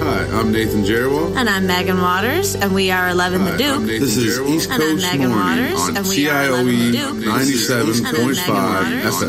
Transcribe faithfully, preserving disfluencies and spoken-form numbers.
Hi, I'm Nathan Jerwell. And I'm Megan Waters, and we are eleven Hi, The Duke. This is East and I'm Coast Megan Morning Waters, on and we are T I O eleven The E Duke. ninety-seven point five F M.